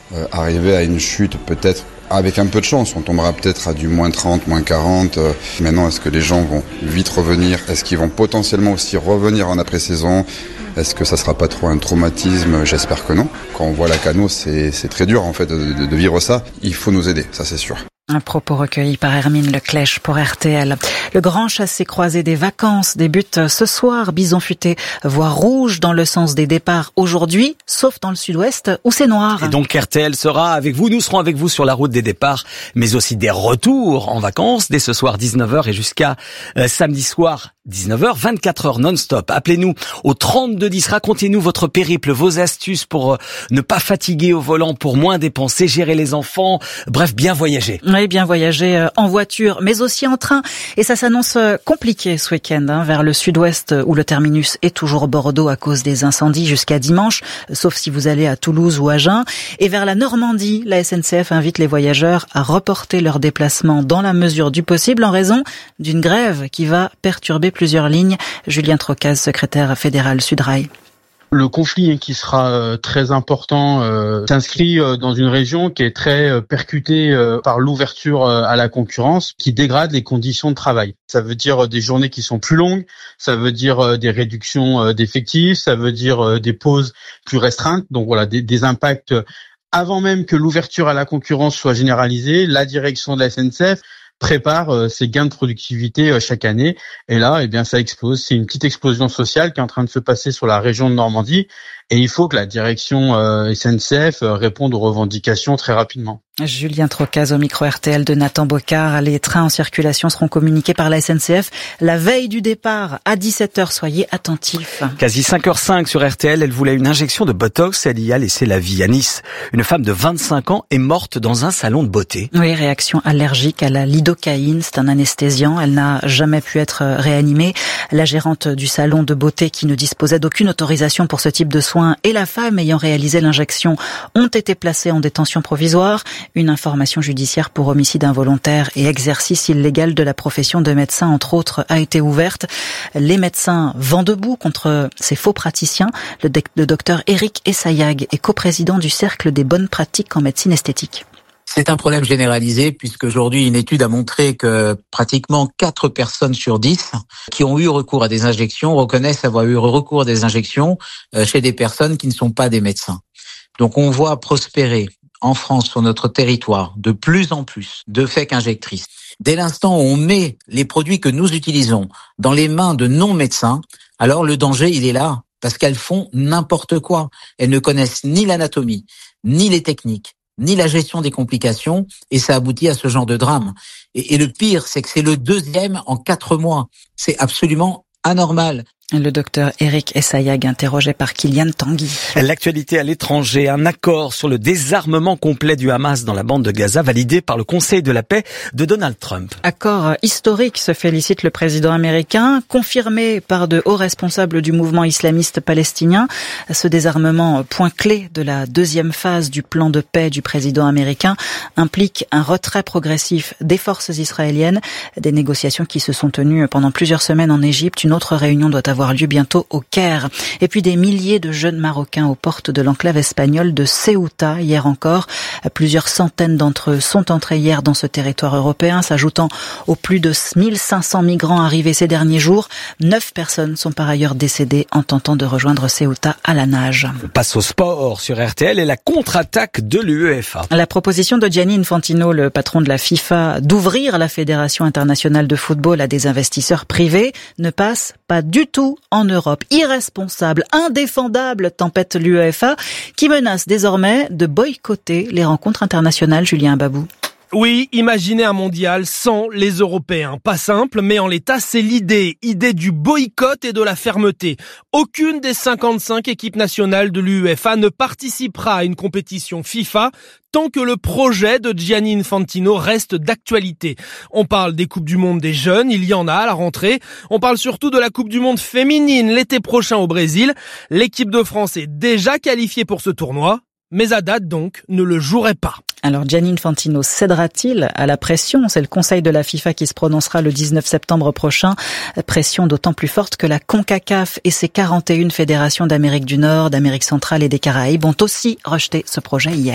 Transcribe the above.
arriver à une chute peut-être avec un peu de chance. On tombera peut-être à du moins 30, moins 40. Maintenant, est-ce que les gens vont vite revenir? Est-ce qu'ils vont potentiellement aussi revenir en après-saison? Est-ce que ça sera pas trop un traumatisme? J'espère que non. Quand on voit la Cano, c'est très dur en fait de vivre ça. Il faut nous aider, ça c'est sûr. Un propos recueilli par Hermine Leclèche pour RTL. Le grand chassé-croisé des vacances débute ce soir. Bison futé voit rouge dans le sens des départs aujourd'hui, sauf dans le sud-ouest où c'est noir. Et donc RTL sera avec vous, nous serons avec vous sur la route des départs, mais aussi des retours en vacances dès ce soir 19h et jusqu'à samedi soir 19h, 24 heures non-stop. Appelez-nous au 3210, racontez-nous votre périple, vos astuces pour ne pas fatiguer au volant, pour moins dépenser, gérer les enfants, bref, bien voyager. Oui, bien voyager en voiture, mais aussi en train. Et ça s'annonce compliqué ce week-end, vers le sud-ouest où le terminus est toujours Bordeaux à cause des incendies jusqu'à dimanche, sauf si vous allez à Toulouse ou Agen. Et vers la Normandie, la SNCF invite les voyageurs à reporter leur déplacement dans la mesure du possible en raison d'une grève qui va perturber plusieurs lignes. Julien Trocaz, secrétaire fédéral Sudrail. Le conflit qui sera très important s'inscrit dans une région qui est très percutée par l'ouverture à la concurrence, qui dégrade les conditions de travail. Ça veut dire des journées qui sont plus longues, ça veut dire des réductions d'effectifs, ça veut dire des pauses plus restreintes. Donc voilà, des impacts avant même que l'ouverture à la concurrence soit généralisée. La direction de la SNCF prépare ses gains de productivité chaque année. Et là, ça explose. C'est une petite explosion sociale qui est en train de se passer sur la région de Normandie. Et il faut que la direction SNCF réponde aux revendications très rapidement. Julien Trocaz au micro RTL de Nathan Bocard. Les trains en circulation seront communiqués par la SNCF la veille du départ à 17h. Soyez attentifs. Quasi 5h05 sur RTL, elle voulait une injection de Botox. Elle y a laissé la vie à Nice. Une femme de 25 ans est morte dans un salon de beauté. Oui, réaction allergique à la lidocaïne. C'est un anesthésiant. Elle n'a jamais pu être réanimée. La gérante du salon de beauté qui ne disposait d'aucune autorisation pour ce type de soins et la femme ayant réalisé l'injection ont été placées en détention provisoire. Une information judiciaire pour homicide involontaire et exercice illégal de la profession de médecin, entre autres, a été ouverte. Les médecins vont debout contre ces faux praticiens. Le docteur Eric Essayag est coprésident du Cercle des bonnes pratiques en médecine esthétique. C'est un problème généralisé puisqu'aujourd'hui, une étude a montré que pratiquement 4 personnes sur 10 qui ont eu recours à des injections reconnaissent avoir eu recours à des injections chez des personnes qui ne sont pas des médecins. Donc on voit prospérer en France, sur notre territoire, de plus en plus de fake injectrices. Dès l'instant où on met les produits que nous utilisons dans les mains de non-médecins, alors le danger, il est là, parce qu'elles font n'importe quoi. Elles ne connaissent ni l'anatomie, ni les techniques, ni la gestion des complications, et ça aboutit à ce genre de drame. Et le pire, c'est que c'est le 2e en 4 mois. C'est absolument anormal. Le docteur Eric Essayag, interrogé par Kylian Tanguy. L'actualité à l'étranger, un accord sur le désarmement complet du Hamas dans la bande de Gaza, validé par le Conseil de la paix de Donald Trump. Accord historique, se félicite le président américain, confirmé par de hauts responsables du mouvement islamiste palestinien. Ce désarmement, point clé de la 2e phase du plan de paix du président américain, implique un retrait progressif des forces israéliennes. Des négociations qui se sont tenues pendant plusieurs semaines en Égypte. Une autre réunion doit avoir lieu bientôt au Caire. Et puis des milliers de jeunes Marocains aux portes de l'enclave espagnole de Ceuta hier encore. Plusieurs centaines d'entre eux sont entrés hier dans ce territoire européen, s'ajoutant aux plus de 1500 migrants arrivés ces derniers jours. 9 personnes sont par ailleurs décédées en tentant de rejoindre Ceuta à la nage. On passe au sport sur RTL et la contre-attaque de l'UEFA. La proposition de Gianni Infantino, le patron de la FIFA, d'ouvrir la Fédération internationale de football à des investisseurs privés ne passe pas du tout en Europe. Irresponsable, indéfendable, tempête l'UEFA, qui menace désormais de boycotter les rencontres internationales. Julien Babou. Oui, imaginez un mondial sans les Européens. Pas simple, mais en l'état, c'est l'idée du boycott et de la fermeté. Aucune des 55 équipes nationales de l'UEFA ne participera à une compétition FIFA tant que le projet de Gianni Infantino reste d'actualité. On parle des Coupes du Monde des jeunes, il y en a à la rentrée. On parle surtout de la Coupe du Monde féminine l'été prochain au Brésil. L'équipe de France est déjà qualifiée pour ce tournoi, mais à date donc ne le jouerait pas. Alors Gianni Infantino cédera-t-il à la pression ? C'est le Conseil de la FIFA qui se prononcera le 19 septembre prochain. Pression d'autant plus forte que la CONCACAF et ses 41 fédérations d'Amérique du Nord, d'Amérique centrale et des Caraïbes ont aussi rejeté ce projet hier.